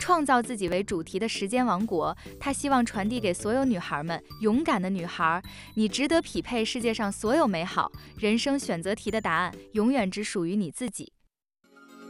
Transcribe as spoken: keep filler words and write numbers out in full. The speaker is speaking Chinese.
创造自己为主题的时间王国，他希望传递给所有女孩们：勇敢的女孩，你值得匹配世界上所有美好。人生选择题的答案永远只属于你自己。